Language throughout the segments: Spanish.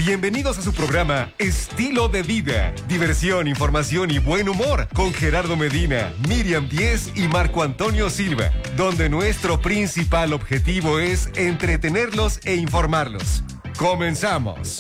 Bienvenidos a su programa Estilo de Vida. Diversión, información y buen humor con Gerardo Medina, Miriam Díez y Marco Antonio Silva, donde nuestro principal objetivo es entretenerlos e informarlos. ¡Comenzamos!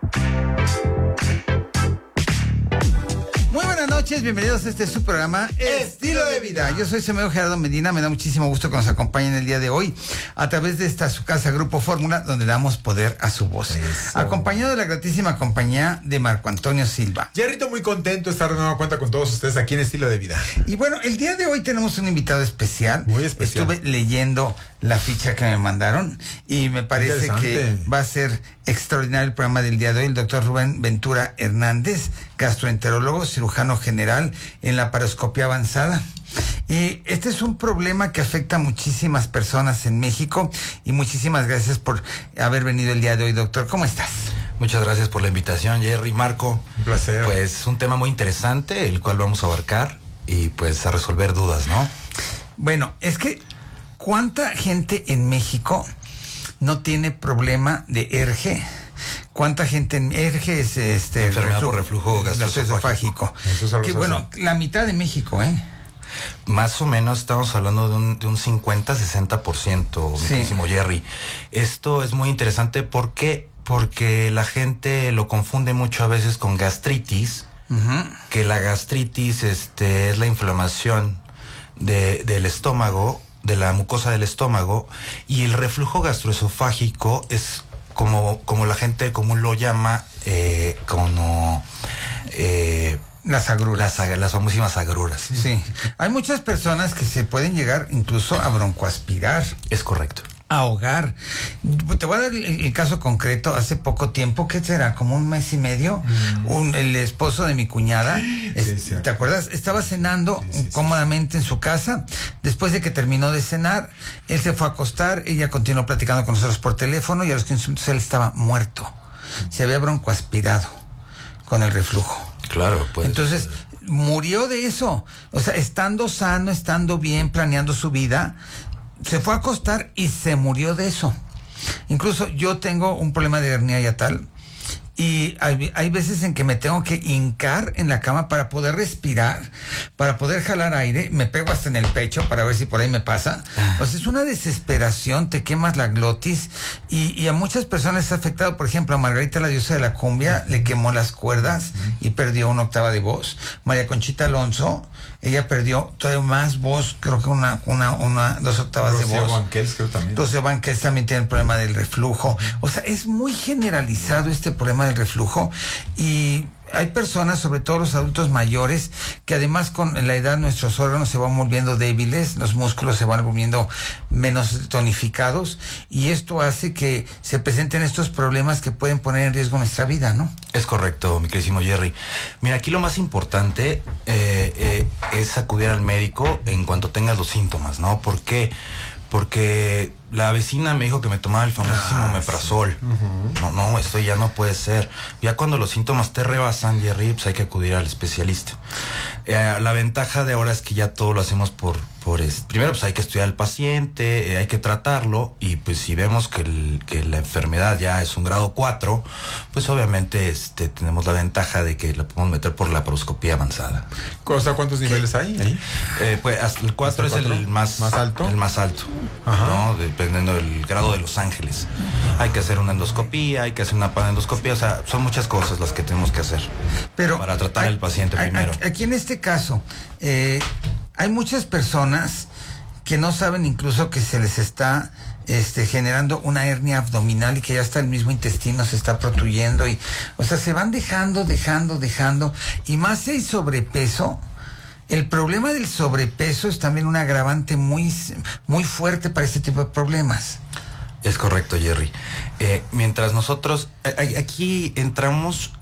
Muy buenas noches, bienvenidos a este su programa Estilo de Vida. Yo soy su amigo Gerardo Medina, me da muchísimo gusto que nos acompañen el día de hoy a través de esta su casa Grupo Fórmula, donde damos poder a su voz. Eso. Acompañado de la gratísima compañía de Marco Antonio Silva. Jerrito, muy contento de estar de nueva cuenta con todos ustedes aquí en Estilo de Vida. Y bueno, el día de hoy tenemos un invitado especial. Muy especial. Estuve leyendo la ficha que me mandaron y me parece que va a ser extraordinario el programa del día de hoy. El doctor Rubén Ventura Hernández, gastroenterólogo, cirujano general en la laparoscopía avanzada. Y este es un problema que afecta a muchísimas personas en México y muchísimas gracias por haber venido el día de hoy, doctor. ¿Cómo estás? Muchas gracias por la invitación, Jerry, Marco. Un placer. Pues un tema muy interesante, el cual vamos a abarcar y pues a resolver dudas, ¿no? Bueno, es que ¿cuánta gente en México no tiene problema de ERGE? ¿Cuánta gente en ERGE es enfermedad por reflujo gastroesofágico? Que bueno, la mitad de México, ¿eh? Más o menos estamos hablando de un 50-60%, muchísimo, sí. Jerry. Esto es muy interesante porque la gente lo confunde mucho a veces con gastritis, que la gastritis es la inflamación del estómago, de la mucosa del estómago, y el reflujo gastroesofágico es como la gente común lo llama, las agruras. Las famosísimas agruras. Sí. Hay muchas personas que se pueden llegar incluso a broncoaspirar. Es correcto. Ahogar. Te voy a dar el caso concreto. Hace poco tiempo, ¿qué será? Como un mes y medio, el esposo de mi cuñada, ¿te acuerdas? Estaba cenando cómodamente en su casa. Después de que terminó de cenar, él se fue a acostar, ella continuó platicando con nosotros por teléfono y a los 15 minutos él estaba muerto. Se había broncoaspirado con el reflujo. Claro, pues. Entonces, murió de eso. O sea, estando sano, estando bien, planeando su vida, se fue a acostar y se murió de eso. Incluso yo tengo un problema de hernia hiatal y hay veces en que me tengo que hincar en la cama para poder respirar, para poder jalar aire. Me pego hasta en el pecho para ver si por ahí me pasa. Pues es una desesperación, te quemas la glotis y a muchas personas ha afectado. Por ejemplo, a Margarita, la diosa de la cumbia, le quemó las cuerdas y perdió una octava de voz. María Conchita Alonso, ella perdió todavía más voz, creo que 2 octavas de voz. Rocío Banquels, creo también. Rocío Banquels también tiene el problema del reflujo. O sea, es muy generalizado este problema del reflujo y hay personas, sobre todo los adultos mayores, que además con la edad nuestros órganos se van volviendo débiles, los músculos se van volviendo menos tonificados y esto hace que se presenten estos problemas que pueden poner en riesgo nuestra vida, ¿no? Es correcto, mi queridísimo Jerry. Mira, aquí lo más importante es acudir al médico en cuanto tengas los síntomas, ¿no? ¿Por qué? Porque la vecina me dijo que me tomaba el famosísimo omeprazol. No, esto ya no puede ser. Ya cuando los síntomas te rebasan, Jerry, pues hay que acudir al especialista. La ventaja de ahora es que ya todo lo hacemos primero pues hay que estudiar al paciente, hay que tratarlo, y pues si vemos que la enfermedad ya es un grado 4, pues obviamente tenemos la ventaja de que la podemos meter por la laparoscopía avanzada. ¿Cuántos niveles hay ahí? Pues hasta el 4 es el más alto. El más alto, ¿no? Dependiendo del grado de Los Ángeles. Hay que hacer una endoscopía, hay que hacer una panendoscopía, o sea, son muchas cosas las que tenemos que hacer. Pero para tratar al paciente primero. Aquí en este caso, hay muchas personas que no saben incluso que se les está generando una hernia abdominal y que ya está el mismo intestino se está protuyendo y, o sea, se van dejando y más si hay sobrepeso. El problema del sobrepeso es también un agravante muy fuerte para este tipo de problemas. Es correcto, Jerry. Mientras nosotros aquí entramos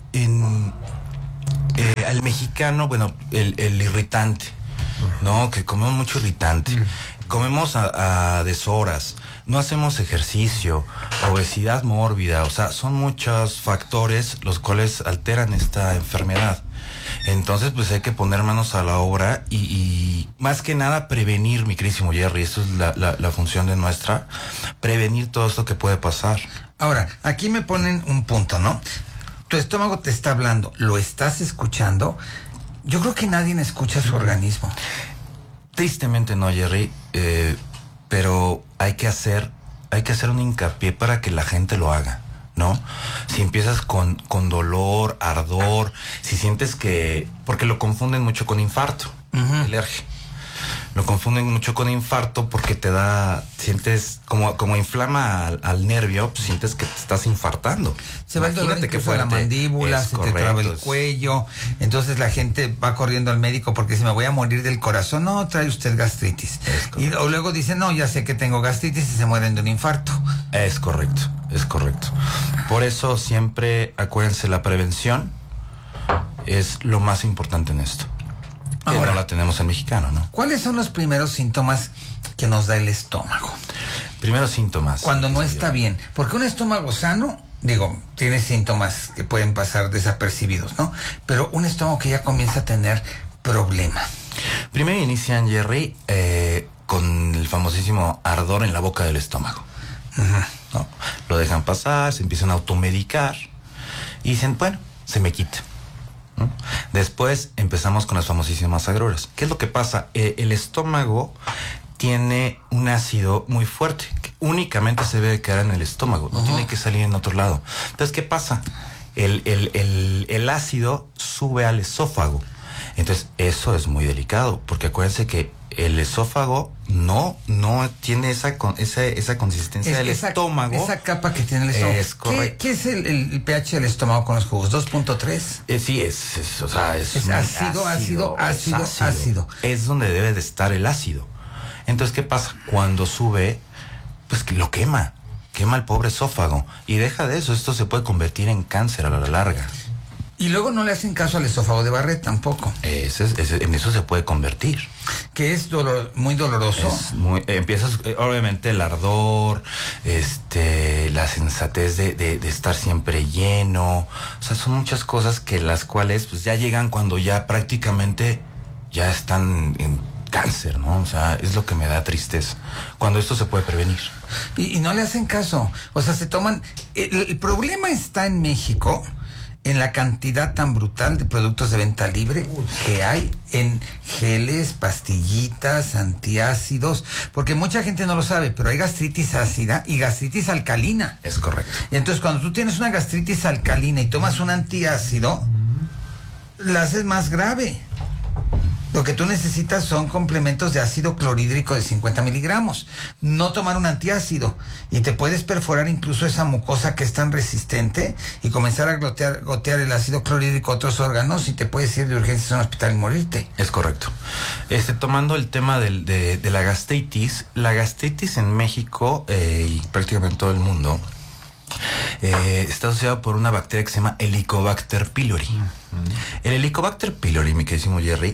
al mexicano, bueno, el irritante, ¿no? Que comemos mucho irritante. Comemos a deshoras, no hacemos ejercicio, obesidad mórbida, o sea, son muchos factores los cuales alteran esta enfermedad. Entonces, pues hay que poner manos a la obra y más que nada prevenir, mi queridísimo Jerry. Eso es la función de nuestra, prevenir todo esto que puede pasar. Ahora, aquí me ponen un punto, ¿no? tu estómago te está hablando, lo estás escuchando. Yo creo que nadie escucha su organismo. Tristemente no, Jerry, pero hay que hacer un hincapié para que la gente lo haga, ¿no? Si empiezas con dolor, ardor, si sientes que... Porque lo confunden mucho con infarto, alergia. Lo confunden mucho con infarto porque sientes como inflama al nervio, pues sientes que te estás infartando. Se va el dolor incluso a la mandíbula, se te traba el cuello. Entonces la gente va corriendo al médico porque dice, me voy a morir del corazón. No, trae usted gastritis. O luego dice, no, ya sé que tengo gastritis y se mueren de un infarto. Es correcto. Por eso siempre, acuérdense, la prevención es lo más importante en esto. Ahora no la tenemos en mexicano, ¿no? ¿Cuáles son los primeros síntomas que nos da el estómago? Primeros síntomas. Cuando no está bien. Porque un estómago sano, tiene síntomas que pueden pasar desapercibidos, ¿no? Pero un estómago que ya comienza a tener problemas. Primero inician, Jerry, con el famosísimo ardor en la boca del estómago. ¿No? Lo dejan pasar, se empiezan a automedicar y dicen, bueno, se me quita. Después empezamos con las famosísimas agruras. ¿Qué es lo que pasa? El estómago tiene un ácido muy fuerte que únicamente se debe quedar en el estómago, no tiene que salir en otro lado. Entonces, ¿qué pasa? El ácido sube al esófago. Entonces, eso es muy delicado, porque acuérdense que el esófago no tiene esa consistencia del estómago. Esa capa que tiene el estómago. Es correcto. ¿Qué es el pH del estómago con los jugos? ¿2.3? Sí, es ácido. Es donde debe de estar el ácido. Entonces, ¿qué pasa? Cuando sube, pues que lo quema el pobre esófago. Y deja de eso, esto se puede convertir en cáncer a la larga. Y luego no le hacen caso al esófago de Barrett tampoco. En eso se puede convertir. Que es muy doloroso. Empiezas, obviamente, el ardor, la sensatez de estar siempre lleno. O sea, son muchas cosas que las cuales pues ya llegan cuando ya prácticamente ya están en cáncer, ¿no? O sea, es lo que me da tristeza. Cuando esto se puede prevenir. Y no le hacen caso. O sea, se toman... El problema está en México, en la cantidad tan brutal de productos de venta libre que hay en geles, pastillitas, antiácidos, porque mucha gente no lo sabe, pero hay gastritis ácida y gastritis alcalina. Es correcto. Y entonces cuando tú tienes una gastritis alcalina y tomas un antiácido, la haces más grave. Lo que tú necesitas son complementos de ácido clorhídrico de 50 miligramos. No tomar un antiácido. Y te puedes perforar incluso esa mucosa que es tan resistente y comenzar a gotear el ácido clorhídrico a otros órganos y te puedes ir de urgencias a un hospital y morirte. Es correcto. Tomando el tema de la gastritis en México y prácticamente en todo el mundo está asociado por una bacteria que se llama Helicobacter pylori. El Helicobacter pylori, mi queridísimo Jerry,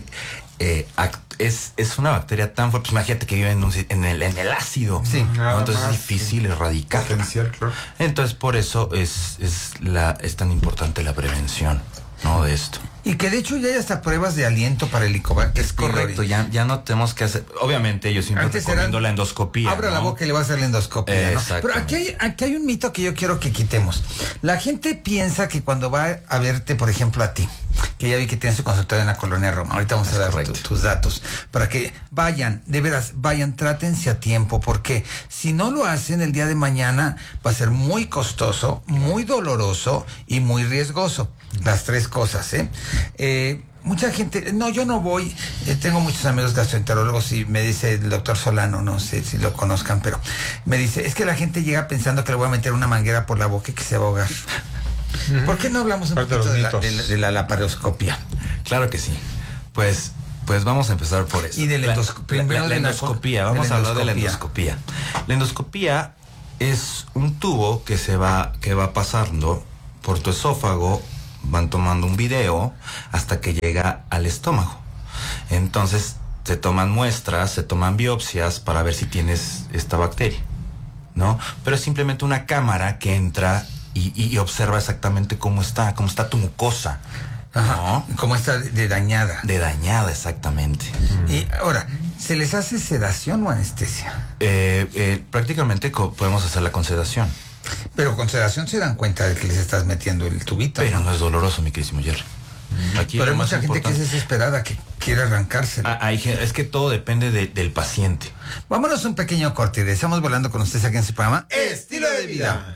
es una bacteria tan fuerte. Pues imagínate que vive en el ácido. Sí. ¿No? Entonces es difícil erradicar. Potencial, claro. Entonces por eso es tan importante la prevención, ¿no? De esto. Y que de hecho ya hay hasta pruebas de aliento para el Helicobacter pylori. Correcto, ya no tenemos que hacer. Obviamente yo siempre recomiendo la endoscopía. Abra la boca y le va a hacer la endoscopía, ¿no? Pero aquí hay un mito que yo quiero que quitemos. La gente piensa que cuando va a verte, por ejemplo, a ti, que ya vi que tienes tu consultorio en la Colonia Roma, ahorita vamos a dar tus datos, para que vayan, de veras, trátense a tiempo, porque si no lo hacen el día de mañana va a ser muy costoso, muy doloroso y muy riesgoso. Las tres cosas, mucha gente, no, yo no voy, tengo muchos amigos gastroenterólogos y me dice el doctor Solano, no sé si lo conozcan, pero me dice, es que la gente llega pensando que le voy a meter una manguera por la boca y que se va a ahogar. ¿Por qué no hablamos un poquito de la laparoscopia? Claro que sí. Pues vamos a empezar por eso. Y de la endoscopía. Vamos a hablar de la endoscopía. La endoscopía es un tubo que va pasando por tu esófago, van tomando un video hasta que llega al estómago. Entonces se toman muestras, se toman biopsias para ver si tienes esta bacteria, ¿no? Pero es simplemente una cámara que entra y observa exactamente cómo está tu mucosa. Ajá, ¿no? Cómo está de dañada. De dañada, exactamente. Y ahora, ¿se les hace sedación o anestesia? Prácticamente podemos hacerla con sedación. Pero con sedación se dan cuenta de que les estás metiendo el tubito. Pero no es doloroso, mi querísimo Jerry. Aquí Pero hay lo más mucha gente que es importante- desesperada, que quiere arrancárselo. Es que todo depende del paciente. Vámonos a un pequeño corte y regresamos volando con ustedes aquí en su programa Estilo de vida.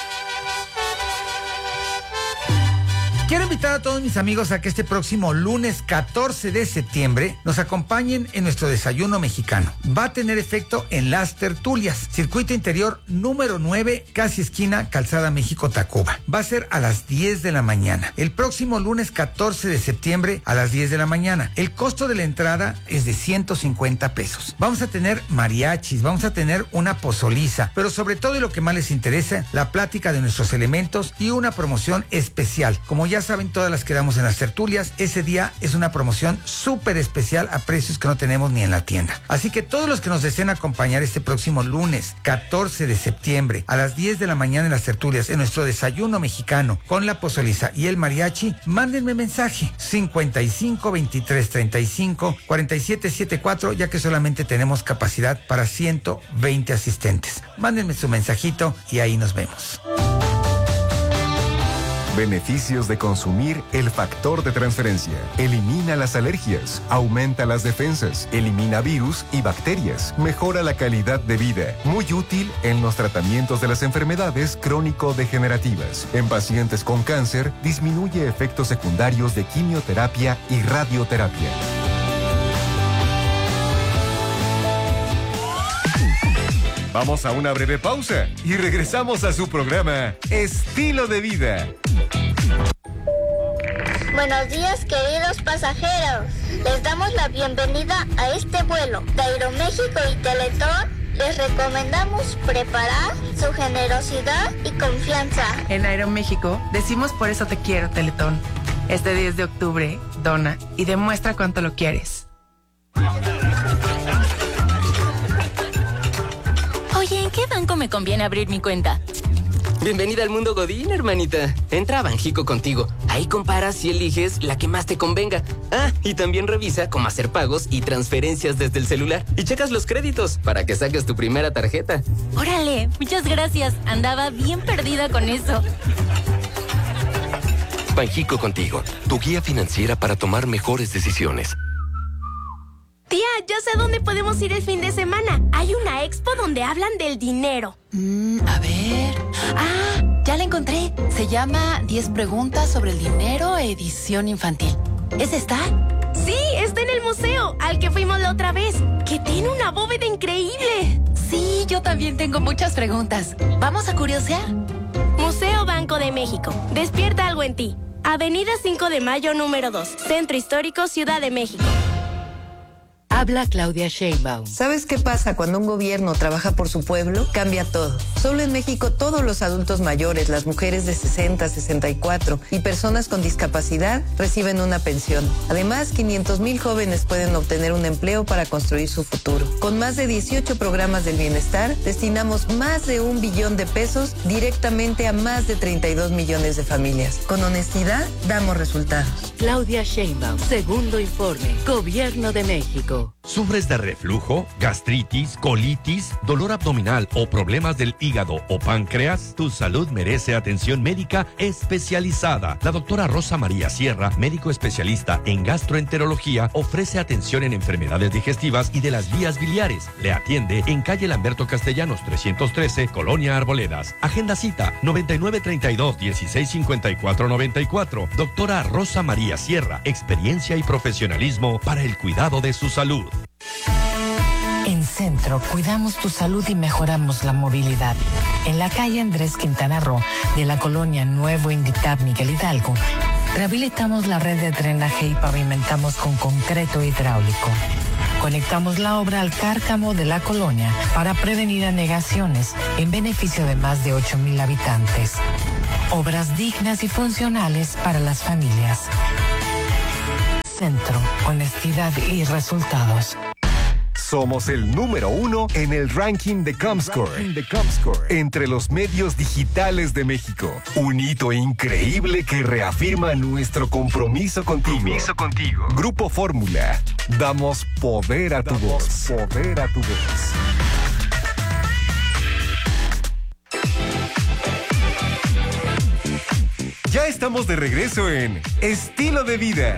Quiero invitar a todos mis amigos a que este próximo lunes 14 de septiembre nos acompañen en nuestro desayuno mexicano. Va a tener efecto en Las Tertulias, circuito interior número 9, casi esquina Calzada México-Tacuba. Va a ser a las 10 de la mañana. El próximo lunes 14 de septiembre a las 10 de la mañana. El costo de la entrada es de 150 pesos. Vamos a tener mariachis, vamos a tener una pozoliza, pero sobre todo y lo que más les interesa, la plática de nuestros elementos y una promoción especial. Como ya saben, todas las que damos en Las Tertulias, ese día es una promoción súper especial a precios que no tenemos ni en la tienda. Así que todos los que nos deseen acompañar este próximo lunes 14 de septiembre a las 10 de la mañana en Las Tertulias, en nuestro desayuno mexicano con la pozoliza y el mariachi, mándenme mensaje 55 23 35 47 74, ya que solamente tenemos capacidad para 120 asistentes. Mándenme su mensajito y ahí nos vemos. Beneficios de consumir el factor de transferencia. Elimina las alergias, aumenta las defensas, elimina virus y bacterias, mejora la calidad de vida. Muy útil en los tratamientos de las enfermedades crónico-degenerativas. En pacientes con cáncer, disminuye efectos secundarios de quimioterapia y radioterapia. Vamos a una breve pausa y regresamos a su programa Estilo de Vida. Buenos días, queridos pasajeros. Les damos la bienvenida a este vuelo de Aeroméxico y Teletón. Les recomendamos preparar su generosidad y confianza. En Aeroméxico decimos por eso te quiero, Teletón. Este 10 de octubre, dona y demuestra cuánto lo quieres. Oye, ¿en qué banco me conviene abrir mi cuenta? Bienvenida al mundo Godín, hermanita. Entra a Banjico contigo. Ahí comparas y eliges la que más te convenga. Ah, y también revisa cómo hacer pagos y transferencias desde el celular. Y checas los créditos para que saques tu primera tarjeta. Órale, muchas gracias. Andaba bien perdida con eso. Banjico contigo, tu guía financiera para tomar mejores decisiones. Tía, ya sé dónde podemos ir el fin de semana. Hay una expo donde hablan del dinero. A ver... Ah, ya la encontré. Se llama 10 preguntas sobre el dinero, edición infantil. ¿Es esta? Sí, está en el museo, al que fuimos la otra vez, que tiene una bóveda increíble. Sí, yo también tengo muchas preguntas. ¿Vamos a curiosear? Museo Banco de México. Despierta algo en ti. Avenida 5 de Mayo, número 2. Centro Histórico, Ciudad de México. Habla Claudia Sheinbaum. ¿Sabes qué pasa cuando un gobierno trabaja por su pueblo? Cambia todo. Solo en México todos los adultos mayores, las mujeres de 60, 64 y personas con discapacidad reciben una pensión. Además, 500,000 jóvenes pueden obtener un empleo para construir su futuro. Con más de 18 programas del bienestar, destinamos más de 1 billón de pesos directamente a más de 32 millones de familias. Con honestidad, damos resultados. Claudia Sheinbaum, segundo informe, Gobierno de México. ¿Sufres de reflujo, gastritis, colitis, dolor abdominal o problemas del hígado o páncreas? Tu salud merece atención médica especializada. La doctora Rosa María Sierra, médico especialista en gastroenterología, ofrece atención en enfermedades digestivas y de las vías biliares. Le atiende en calle Lamberto Castellanos 313, Colonia Arboledas. Agenda cita 9932-165494. Doctora Rosa María Sierra, experiencia y profesionalismo para el cuidado de su salud. En Centro, cuidamos tu salud y mejoramos la movilidad. En la calle Andrés Quintana Roo, de la colonia Nuevo Inditap Miguel Hidalgo, rehabilitamos la red de drenaje y pavimentamos con concreto hidráulico. Conectamos la obra al cárcamo de la colonia para prevenir anegaciones en beneficio de más de 8,000 habitantes. Obras dignas y funcionales para las familias. Centro, honestidad y resultados. Somos el número 1 en el ranking de Comscore, entre los medios digitales de México. Un hito increíble que reafirma nuestro compromiso contigo. Grupo Fórmula. Damos poder a tu voz. Ya estamos de regreso en Estilo de Vida.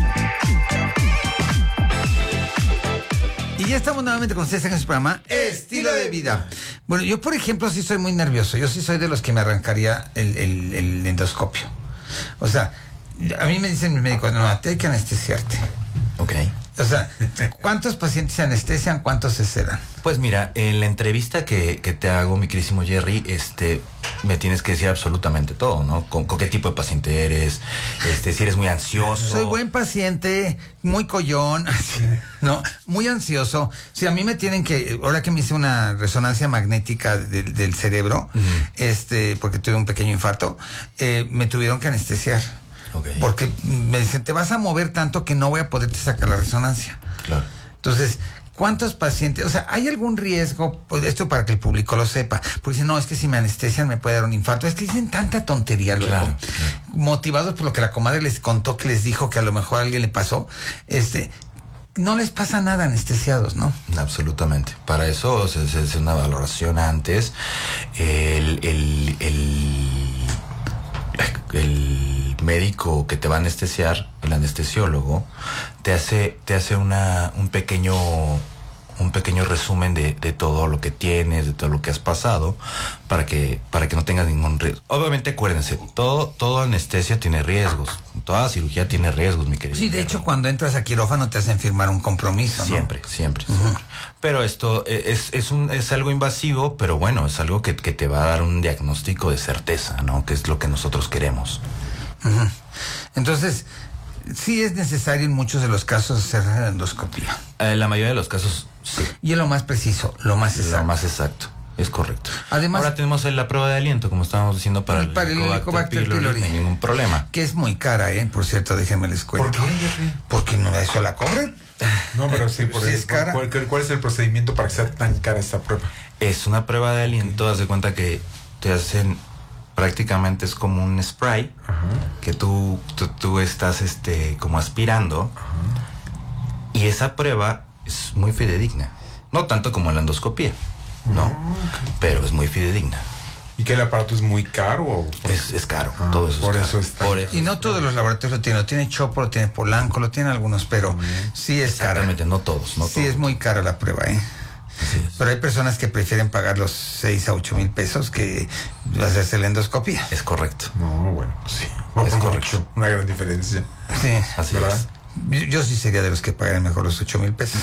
Y ya estamos nuevamente con ustedes en su programa Estilo de Vida. Bueno, yo por ejemplo sí soy muy nervioso. Yo sí soy de los que me arrancaría el endoscopio. O sea, a mí me dicen mis médicos, no, hay que anestesiarte. Ok. O sea, ¿cuántos pacientes se anestesian? ¿Cuántos se sedan? Pues mira, en la entrevista que te hago, mi queridísimo Jerry, me tienes que decir absolutamente todo, ¿no? ¿Con qué tipo de paciente eres? Si eres muy ansioso. Soy buen paciente, muy collón, ¿no? Muy ansioso. Si a mí me tienen que, ahora que me hice una resonancia magnética del cerebro, porque tuve un pequeño infarto, me tuvieron que anestesiar. Okay. Porque me dicen, te vas a mover tanto que no voy a poderte sacar la resonancia. Claro. Entonces, ¿cuántos pacientes? O sea, ¿hay algún riesgo? Pues esto para que el público lo sepa. Porque dicen, no, es que si me anestesian me puede dar un infarto. Es que dicen tanta tontería luego. Claro. Motivados por lo que la comadre les contó, que les dijo que a lo mejor a alguien le pasó. No les pasa nada anestesiados, ¿no? Absolutamente. Para eso se hace una valoración antes. El médico que te va a anestesiar, el anestesiólogo, te hace un pequeño resumen de todo lo que tienes, de todo lo que has pasado, para que no tengas ningún riesgo. Obviamente, acuérdense, todo anestesia tiene riesgos, toda cirugía tiene riesgos, mi querido. Sí, de hecho, cuando entras a quirófano te hacen firmar un compromiso, ¿no? Siempre. Pero esto es algo invasivo, pero bueno, es algo que te va a dar un diagnóstico de certeza, ¿no? Que es lo que nosotros queremos. Uh-huh. Entonces, sí es necesario en muchos de los casos hacer la endoscopia. La mayoría de los casos, sí. Y es lo más preciso, lo más exacto. Lo más exacto, es correcto. Además, ahora tenemos la prueba de aliento, como estábamos diciendo, para el Helicobacter pylori. No hay ningún problema. Que es muy cara, por cierto, déjenme les cuento. ¿Por qué? Porque no eso la cobran. No, pero sí, es cara. ¿Cuál es el procedimiento para que sea tan cara esta prueba? Es una prueba de aliento, haz de cuenta que te hacen, prácticamente es como un spray. Ajá. Que tú estás como aspirando. Ajá. Y esa prueba es muy fidedigna. No tanto como la endoscopía, no, okay. Pero es muy fidedigna. ¿Y que el aparato es muy caro? Es caro, todo eso por es eso caro. Está. Y no todos los laboratorios lo tienen. Lo tiene Chopo, lo tiene Polanco, lo tienen algunos, pero sí es caro. Exactamente, no todos. Sí, es muy cara la prueba, Pero hay personas que prefieren pagar los 6 a 8 mil pesos que hacerse la endoscopía. Es correcto. No, bueno, sí. Es correcto. Una gran diferencia. Sí, así es. Yo sí sería de los que pagaran mejor los 8 mil pesos.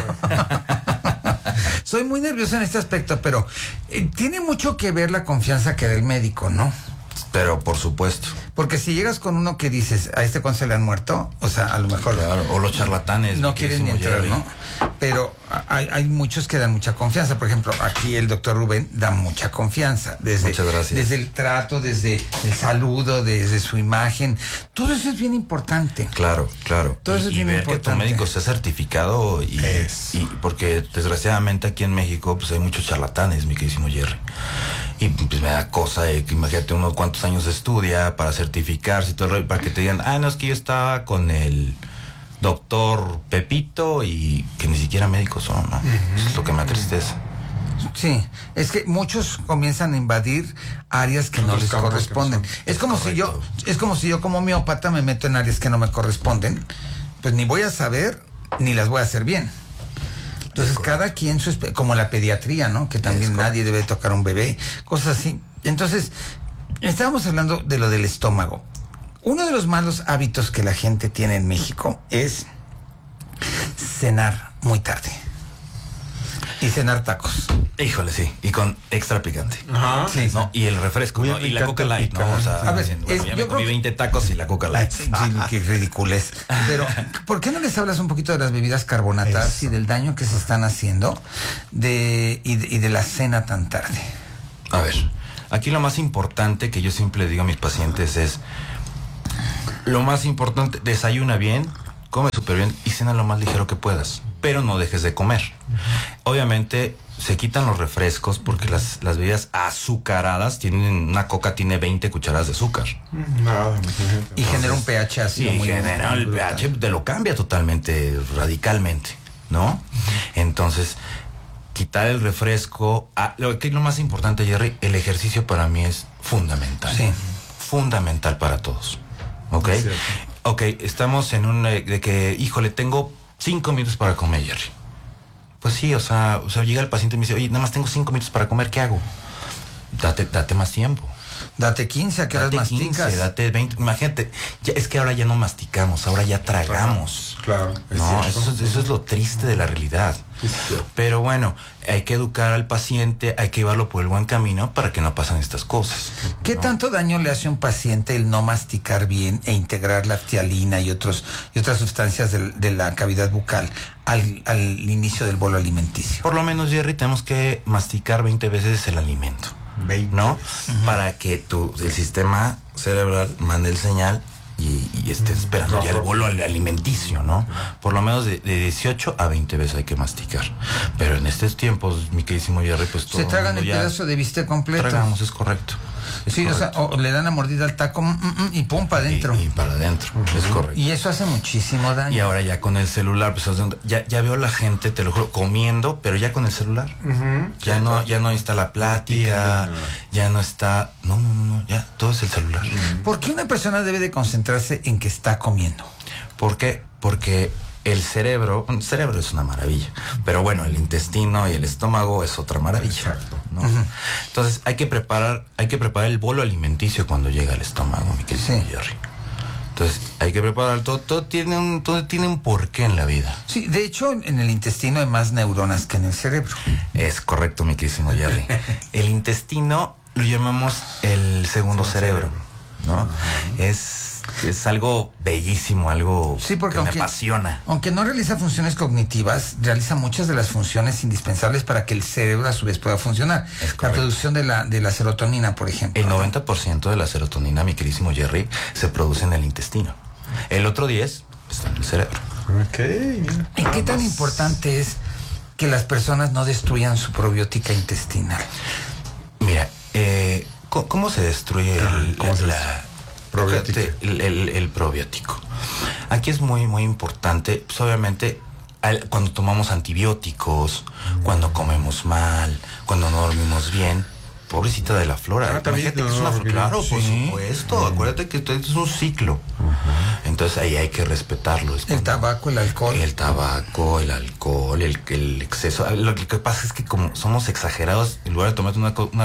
Soy muy nervioso en este aspecto, pero tiene mucho que ver la confianza que da el médico, ¿no? Pero por supuesto. Porque si llegas con uno que dices, ¿a este cuándo se le han muerto? O sea, a lo mejor... Claro, o los charlatanes. No quieren ni entrar, ¿no? Pero hay muchos que dan mucha confianza. Por ejemplo, aquí el doctor Rubén da mucha confianza. Muchas gracias. Desde el trato, desde el saludo, desde su imagen. Todo eso es bien importante. Claro. Todo eso es bien importante. Que tu médico sea certificado y porque desgraciadamente aquí en México pues hay muchos charlatanes, mi queridísimo Jerry. Y pues me da cosa de que imagínate unos cuantos años estudia para certificarse y todo, para que te digan, no, es que yo estaba con el doctor Pepito y que ni siquiera médicos son, ¿no? Eso es lo que me atristece. Sí, es que muchos comienzan a invadir áreas que no les corresponden. Es como si yo como homeópata me meto en áreas que no me corresponden, pues ni voy a saber ni las voy a hacer bien. Entonces cada quien como la pediatría, ¿no? Que también nadie debe tocar a un bebé, cosas así. Entonces, estábamos hablando de lo del estómago. Uno de los malos hábitos que la gente tiene en México es cenar muy tarde. Y cenar tacos. Híjole, sí. Y con extra picante. Ajá. Sí. No, y el refresco, ¿no? Y la Coca Light, ¿no? O sea, a ver, ya me comí 20 tacos y la Coca Light. Sí, qué ridiculez. Pero, ¿por qué no les hablas un poquito de las bebidas carbonatadas y del daño que se están haciendo y de la cena tan tarde? A ver, aquí lo más importante que yo siempre le digo a mis pacientes es, lo más importante, desayuna bien, come súper bien y cena lo más ligero que puedas, pero no dejes de comer. Obviamente se quitan los refrescos porque las bebidas azucaradas una Coca tiene 20 cucharadas de azúcar. Y genera un pH así. Y genera el pH, te lo cambia totalmente, radicalmente, ¿no? Entonces, quitar el refresco. Lo más importante, Jerry, el ejercicio para mí es fundamental. Sí. fundamental para todos. ¿Ok? Ok, estamos en un de que, híjole, tengo 5 minutos para comer, Jerry. Pues sí, o sea, llega el paciente y me dice, oye, nada más tengo 5 minutos para comer, ¿qué hago? Date más tiempo. Date 15, ¿a qué horas masticas? 15, date 20. Imagínate, es que ahora ya no masticamos, ahora ya tragamos. Claro. No, eso es lo triste de la realidad. Pero bueno, hay que educar al paciente, hay que llevarlo por el buen camino para que no pasen estas cosas. ¿Qué tanto daño le hace a un paciente el no masticar bien e integrar la ftialina y otras sustancias de la cavidad bucal al inicio del bolo alimenticio? Por lo menos, Jerry, tenemos que masticar 20 veces el alimento. 20. ¿No? Para que el sistema cerebral mande el señal y esté esperando ya el bolo alimenticio, ¿no? Por lo menos de 18 a 20 veces hay que masticar. Pero en estos tiempos, mi queridísimo Jerry, pues todo se tragan el pedazo de bistec completo. Tragamos, es correcto. Sí, correcto. O sea, o le dan a mordida al taco y pum, para adentro. Y para adentro, es correcto. Y eso hace muchísimo daño. Y ahora ya con el celular, pues ya veo a la gente, te lo juro, comiendo, pero ya con el celular. Ya no está la plática, ya no está... No, ya todo es el celular. ¿Por qué una persona debe de concentrarse en que está comiendo? ¿Por qué? Porque el cerebro es una maravilla, pero bueno, el intestino y el estómago es otra maravilla, ¿no? Entonces hay que preparar el bolo alimenticio cuando llega al estómago, mi querido Jerry. Entonces hay que preparar todo tiene un porqué en la vida. Sí, de hecho en el intestino hay más neuronas que en el cerebro. Es correcto, mi querido Jerry. El intestino lo llamamos el segundo cerebro, ¿no? Es algo bellísimo, algo que me apasiona. Aunque no realiza funciones cognitivas, realiza muchas de las funciones indispensables para que el cerebro a su vez pueda funcionar. La producción de la serotonina, por ejemplo. El 90% de la serotonina, mi queridísimo Jerry, se produce en el intestino. El otro 10% está en el cerebro. ¿Y qué tan importante es que las personas no destruyan su probiótica intestinal? Mira, ¿cómo se destruye el probiótico? Aquí es muy, muy importante, pues obviamente, cuando tomamos antibióticos, cuando comemos mal, cuando no dormimos bien. Pobrecita de la flora. También, que es una flora. Claro, por supuesto. Acuérdate que esto es un ciclo. Entonces ahí hay que respetarlo. El tabaco, el alcohol. El tabaco, el alcohol, el exceso. Lo que pasa es que como somos exagerados, en lugar de tomarte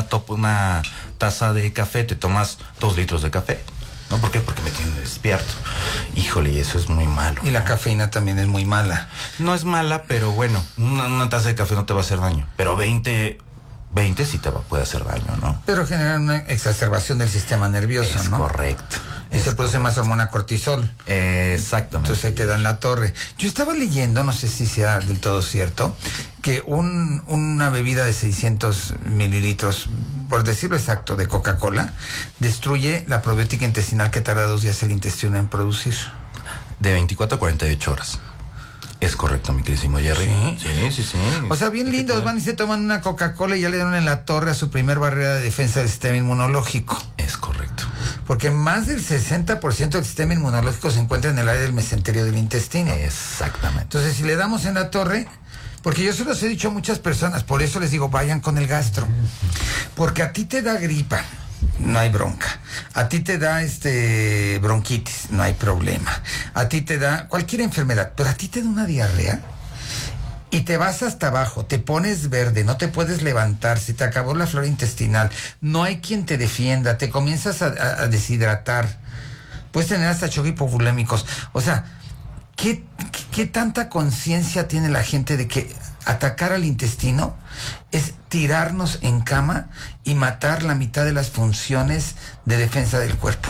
una taza de café, te tomas 2 litros de café. ¿No? ¿Por qué? Porque me tiene despierto. Híjole, y eso es muy malo. Y la cafeína también es muy mala. No es mala, pero bueno, una taza de café no te va a hacer daño. Pero 20 sí puede hacer daño, ¿no? Pero genera una exacerbación del sistema nervioso, ¿no? Es correcto. Y se produce más hormona cortisol. Exactamente. Entonces ahí te dan la torre. Yo estaba leyendo, no sé si sea del todo cierto, que una bebida de 600 mililitros, por decirlo exacto, de Coca-Cola, destruye la probiótica intestinal que tarda 2 días el intestino en producir. De 24 a 48 horas. Es correcto, mi queridísimo Jerry. Sí. O sea, bien lindos, van y se toman una Coca-Cola y ya le dan en la torre a su primer barrera de defensa del sistema inmunológico. Es correcto. Porque más del 60% del sistema inmunológico se encuentra en el área del mesenterio del intestino. Exactamente. Entonces, si le damos en la torre, porque yo se los he dicho a muchas personas, por eso les digo, vayan con el gastro. Porque a ti te da gripa, no hay bronca. A ti te da bronquitis, no hay problema. A ti te da cualquier enfermedad, pero a ti te da una diarrea y te vas hasta abajo, te pones verde, no te puedes levantar, se te acabó la flora intestinal, no hay quien te defienda, te comienzas a deshidratar, puedes tener hasta choques hipovolémicos. O sea, ¿qué tanta conciencia tiene la gente de que atacar al intestino es tirarnos en cama y matar la mitad de las funciones de defensa del cuerpo?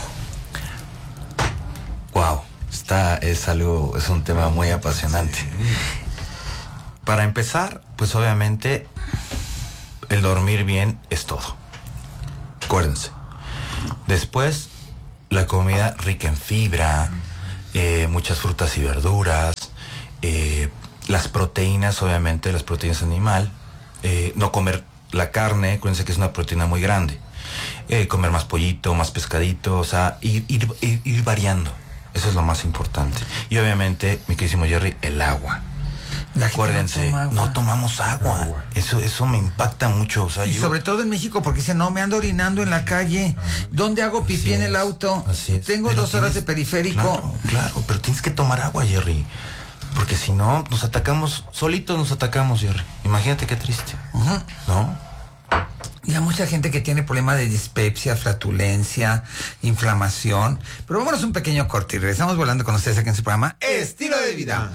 Wow, es un tema muy apasionante. Para empezar, pues obviamente el dormir bien es todo. Acuérdense. Después, la comida rica en fibra, muchas frutas y verduras, las proteínas, obviamente, las proteínas animal, no comer la carne, acuérdense que es una proteína muy grande, comer más pollito, más pescadito, o sea, ir variando, eso es lo más importante. Y obviamente, mi queridísimo Jerry, el agua. Acuérdense, no tomamos agua. Eso me impacta mucho. O sea, y sobre todo en México, porque dice, no, me ando orinando en la calle. ¿Dónde hago pipí en el auto? Tengo 2 horas de periférico. Claro, pero tienes que tomar agua, Jerry. Porque si no, nos atacamos, solitos nos atacamos, Jerry. Imagínate qué triste. ¿No? Y hay mucha gente que tiene problema de dispepsia, flatulencia, inflamación. Pero vámonos un pequeño corte y regresamos volando con ustedes aquí en su programa Estilo de Vida.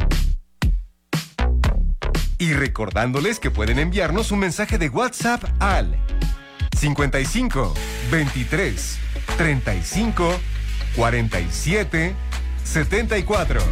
Y recordándoles que pueden enviarnos un mensaje de WhatsApp al 55 23 35 47 74.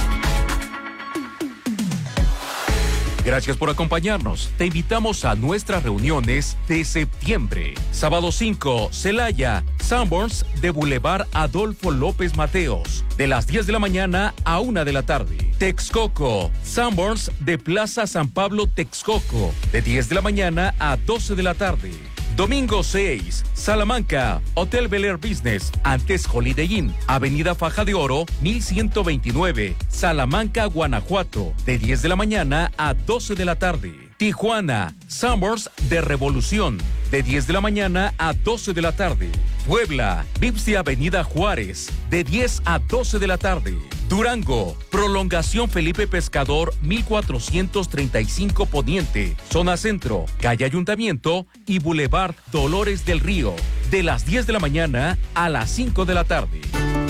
Gracias por acompañarnos. Te invitamos a nuestras reuniones de septiembre. Sábado 5, Celaya, Sanborns de Boulevard Adolfo López Mateos, de las 10 de la mañana a 1 de la tarde. Texcoco, Sanborns de Plaza San Pablo, Texcoco, de 10 de la mañana a 12 de la tarde. Domingo 6, Salamanca, Hotel Bel Air Business, antes Holiday Inn, Avenida Faja de Oro, 1129, Salamanca, Guanajuato, de 10 de la mañana a 12 de la tarde. Tijuana, Sanborns de Revolución, de 10 de la mañana a 12 de la tarde. Puebla, Vips de Avenida Juárez, de 10 a 12 de la tarde. Durango, Prolongación Felipe Pescador, 1435 Poniente, Zona Centro, Calle Ayuntamiento y Boulevard Dolores del Río, de las 10 de la mañana a las 5 de la tarde.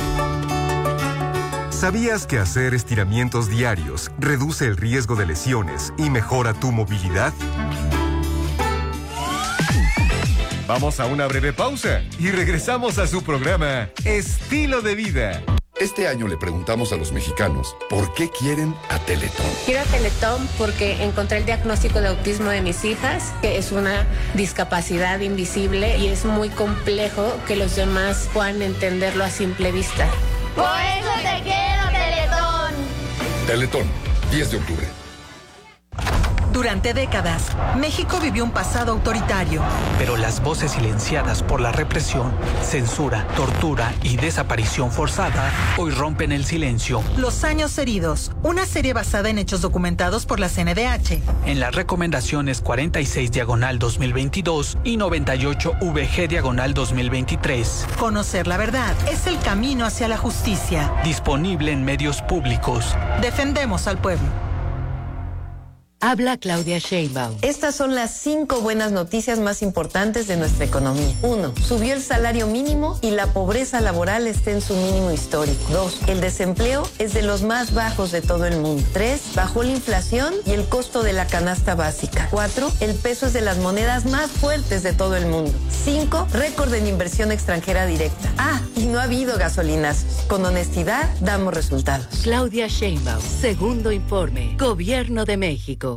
¿Sabías que hacer estiramientos diarios reduce el riesgo de lesiones y mejora tu movilidad? Vamos a una breve pausa y regresamos a su programa Estilo de Vida. Este año le preguntamos a los mexicanos por qué quieren a Teletón. Quiero a Teletón porque encontré el diagnóstico de autismo de mis hijas, que es una discapacidad invisible y es muy complejo que los demás puedan entenderlo a simple vista. Por eso te quiero, Teletón. Teletón, 10 de octubre. Durante décadas, México vivió un pasado autoritario. Pero las voces silenciadas por la represión, censura, tortura y desaparición forzada hoy rompen el silencio. Los años heridos, una serie basada en hechos documentados por la CNDH. En las recomendaciones 46/2022 y 98/VG/2023. Conocer la verdad es el camino hacia la justicia. Disponible en medios públicos. Defendemos al pueblo. Habla Claudia Sheinbaum. Estas son las 5 buenas noticias más importantes de nuestra economía. 1. Subió el salario mínimo y la pobreza laboral está en su mínimo histórico. 2. El desempleo es de los más bajos de todo el mundo. 3. Bajó la inflación y el costo de la canasta básica. 4. El peso es de las monedas más fuertes de todo el mundo. 5. Récord en inversión extranjera directa. Y no ha habido gasolinazos. Con honestidad damos resultados. Claudia Sheinbaum, segundo informe. Gobierno de México.